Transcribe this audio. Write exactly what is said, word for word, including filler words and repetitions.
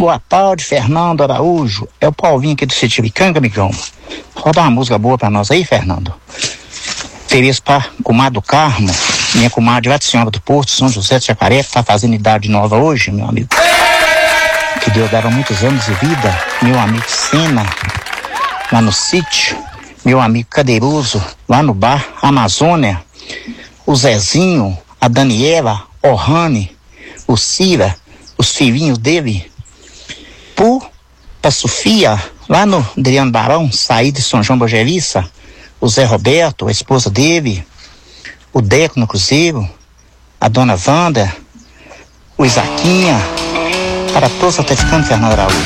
Boa tarde, Fernando Araújo. É o Paulinho aqui do Citiricanga, amigão. Roda uma música boa pra nós aí, Fernando. Feliz pra comadre do Carmo, minha comadre lá de Senhora do Porto, São José de Jacaré, que tá fazendo idade nova hoje, meu amigo. Que Deus dará muitos anos de vida. Meu amigo Sena, lá no sítio. Meu amigo Cadeiroso, lá no bar Amazônia. O Zezinho, a Daniela, o Rani, o Cira, os filhinhos dele. Pu, pra Sofia, lá no Adriano Barão, saída de São João Bogeriça. O Zé Roberto, a esposa dele. O Deco no Cruzeiro. A dona Wanda. O Isaquinha. Para todos até ficando, Fernando Araújo.